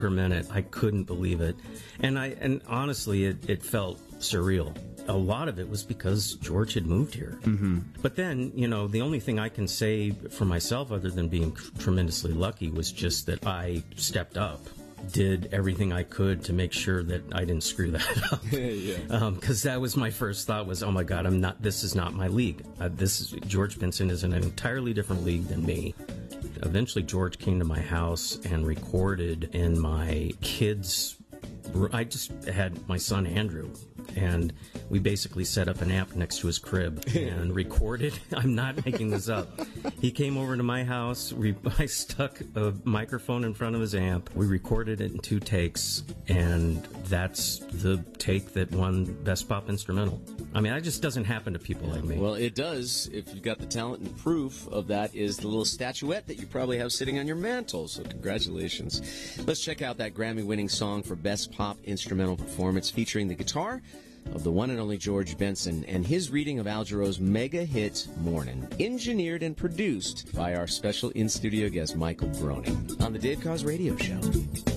per minute. I couldn't believe it. And honestly, it felt surreal. A lot of it was because George had moved here. Mm-hmm. But then, the only thing I can say for myself other than being tremendously lucky was just that I stepped up, did everything I could to make sure that I didn't screw that up. Because that was my first thought was, oh my God, this is not my league. George Benson is in an entirely different league than me. Eventually, George came to my house and recorded in my kids' I just had my son Andrew, and we basically set up an amp next to his crib and recorded. I'm not making this up. He came over to my house. I stuck a microphone in front of his amp. We recorded it in 2 takes, and that's the take that won Best Pop Instrumental. I mean, that just doesn't happen to people like me. Well, it does. If you've got the talent, and proof of that is the little statuette that you probably have sitting on your mantle. So congratulations. Let's check out that Grammy-winning song for Best Pop Instrumental Performance featuring the guitar of the one and only George Benson and his reading of Al Jarreau's mega hit, Mornin', engineered and produced by our special in-studio guest, Michael Groening, on the Dave Koz Radio Show.